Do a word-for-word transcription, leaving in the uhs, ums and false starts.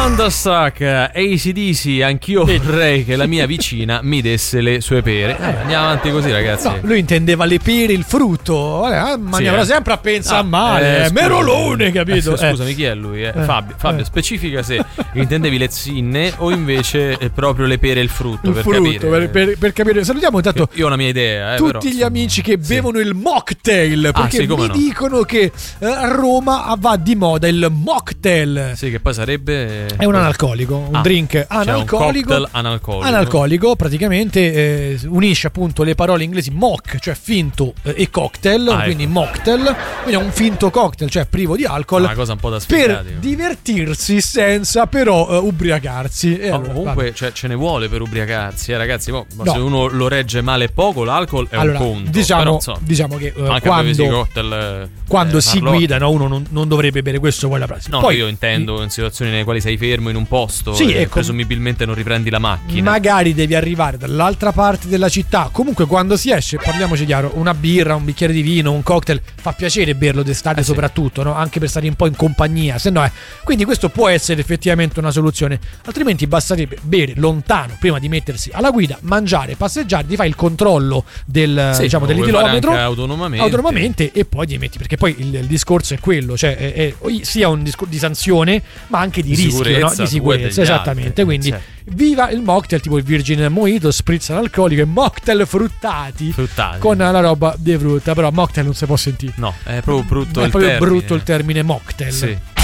Thunderstruck, A C D C, anch'io vorrei che la mia vicina mi desse le sue pere. Eh, andiamo avanti così, ragazzi. No, lui intendeva le pere, il frutto. Eh, maniera sì, eh. sempre a pensare ah, male. eh, Eh, Merolone, capito? Eh, scusami, chi è lui? Eh? Eh, Fabio, Fabio eh. specifica se intendevi le zinne o invece eh, proprio le pere e il frutto. Il per frutto, capire. per, per, per capire. Salutiamo intanto Io ho una mia idea. Eh, tutti però, gli insomma, amici che sì. bevono il mocktail. Perché sì, come mi no. dicono che eh, a Roma va di moda il mocktail. Sì, che poi sarebbe. È un analcolico, un Ah, drink cioè analcolico. un cocktail analcolico. Analcolico praticamente eh, unisce appunto le parole inglesi mock, cioè finto, eh, e cocktail, Ah, quindi ecco. mocktail, quindi è un finto cocktail, cioè privo di alcol, Una cosa un po' da per spiegare. divertirsi senza però eh, ubriacarsi. E No, allora, comunque cioè, ce ne vuole per ubriacarsi, eh, ragazzi. Mo, ma No. se uno lo regge male poco, l'alcol è allora, un conto. diciamo, però, insomma, diciamo che eh, anche a bevesi quando, cocktail, eh, quando eh, si farlo- guida, no, uno non, non dovrebbe bere questo, poi la pratica. No, Poi, io intendo in situazioni nelle quali sei fermo in un posto Sì, e ecco. presumibilmente non riprendi la macchina. magari devi arrivare dall'altra parte della città. Comunque quando si esce, parliamoci chiaro, una birra, un bicchiere di vino, un cocktail, fa piacere berlo d'estate, Eh sì. soprattutto, no? Anche per stare un po' in compagnia, se no è. Quindi questo può essere effettivamente una soluzione. Altrimenti basterebbe bere lontano prima di mettersi alla guida, mangiare, passeggiare, ti fai il controllo del, Sì, diciamo, lo puoi fare dell'etilometro anche autonomamente. autonomamente e poi ti metti, perché poi il, il discorso è quello, cioè è, è sia un discorso di sanzione ma anche di, Di rischio, no? sicurezza, Di sicurezza, tu e degli esattamente. altri. Quindi Certo. viva il mocktail, tipo il Virgin Mojito, spritz analcolico e mocktail fruttati, Fruttati. con la roba di frutta. Però mocktail non si può sentire, No, è proprio brutto è il proprio termine. brutto il termine mocktail. Sì.